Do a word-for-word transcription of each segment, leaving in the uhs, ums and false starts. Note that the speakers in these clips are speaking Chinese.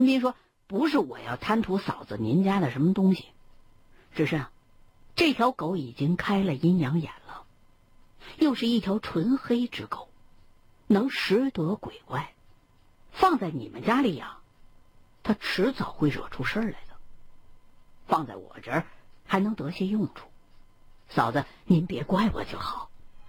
斌说：“不是我要贪图嫂子您家的什么东西，只是啊，这条狗已经开了阴阳眼了，又是一条纯黑之狗，能识得鬼怪，放在你们家里养，它迟早会惹出事儿来的。放在我这儿还能得些用处，嫂子您别怪我就好。”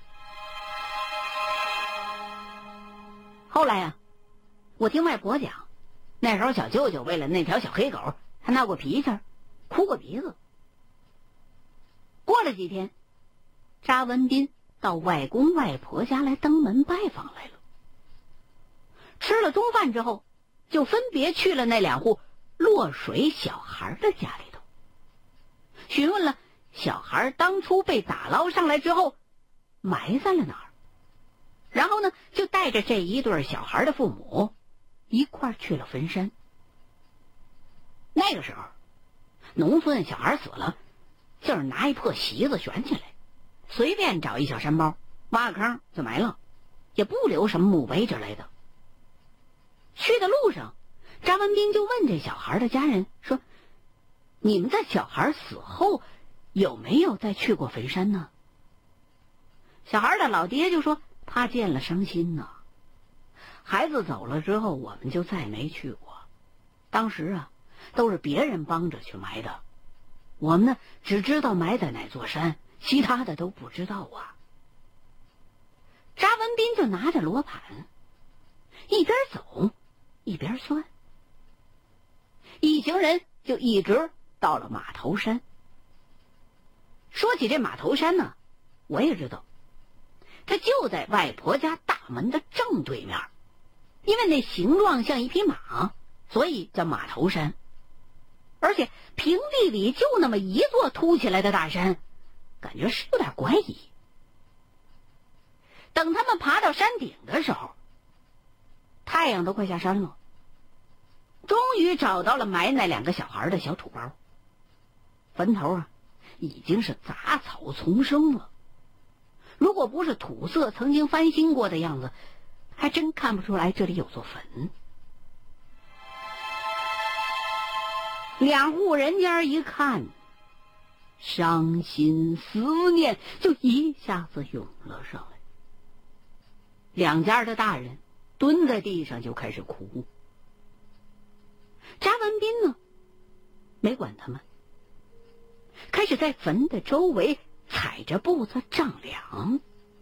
后来呀、啊，我听外婆讲，那时候小舅舅为了那条小黑狗还闹过脾气，哭过鼻子。过了几天，查文斌到外公外婆家来登门拜访来了。吃了中饭之后，就分别去了那两户落水小孩的家里头，询问了小孩当初被打捞上来之后埋在了哪儿，然后呢，就带着这一对小孩的父母一块儿去了坟山。那个时候，农村小孩死了，就是拿一破席子悬起来，随便找一小山包挖个坑就埋了，也不留什么墓碑之类的。去的路上，张文斌就问这小孩的家人说：“你们在小孩死后有没有再去过坟山呢？”小孩的老爹就说：“怕见了伤心呢。孩子走了之后，我们就再没去过。当时啊，都是别人帮着去埋的，我们呢只知道埋在哪座山，其他的都不知道啊。”查文斌就拿着罗盘，一边走一边算。一行人就一直到了马头山。说起这马头山呢，我也知道，它就在外婆家大门的正对面，因为那形状像一匹马，所以叫马头山。而且平地里就那么一座凸起来的大山，感觉是有点怪异。等他们爬到山顶的时候，太阳都快下山了，终于找到了埋那两个小孩的小土包。坟头啊，已经是杂草丛生了，如果不是土色曾经翻新过的样子，还真看不出来这里有座坟。两户人家一看，伤心思念就一下子涌了上来。两家的大人蹲在地上就开始哭。查文斌呢，没管他们，开始在坟的周围踩着步子丈量。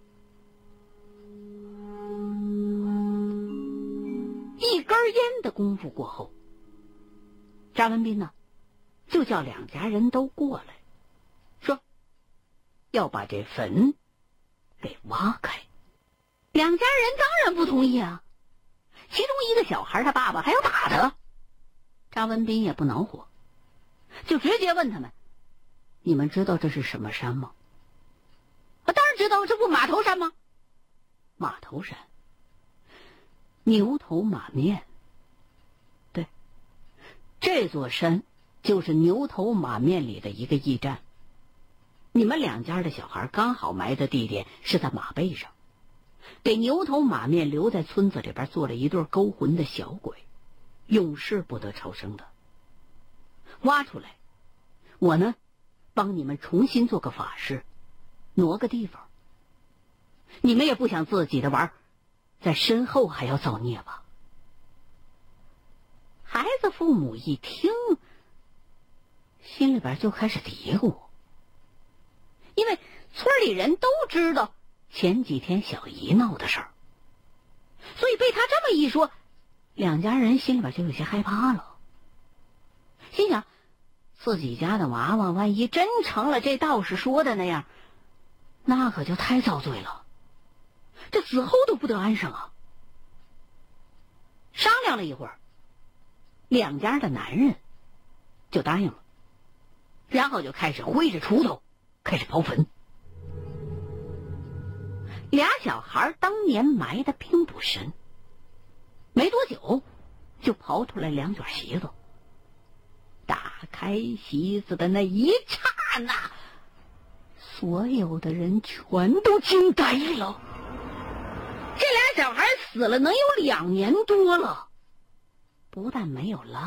一根烟的功夫过后，查文斌呢，就叫两家人都过来，说要把这坟给挖开。两家人当然不同意啊，其中一个小孩他爸爸还要打他。查文斌也不恼火，就直接问他们：“你们知道这是什么山吗？”“我当然知道，这不马头山吗？”“马头山，牛头马面。对，这座山就是牛头马面里的一个驿站。你们两家的小孩刚好埋的地点是在马背上，给牛头马面留在村子里边做了一对勾魂的小鬼，永世不得超生的。挖出来，我呢帮你们重新做个法事，挪个地方。你们也不想自己的玩在身后还要造孽吧？”孩子父母一听，心里边就开始嘀咕，因为村里人都知道前几天小姨闹的事儿，所以被他这么一说，两家人心里边就有些害怕了。心想，自己家的娃娃万一真成了这道士说的那样，那可就太遭罪了，这死后都不得安生啊。商量了一会儿，两家的男人就答应了，然后就开始挥着锄头开始刨坟。俩小孩当年埋的并不深，没多久就刨出来两卷席子。打开席子的那一刹那，所有的人全都惊呆了。这俩小孩死了能有两年多了，不但没有拉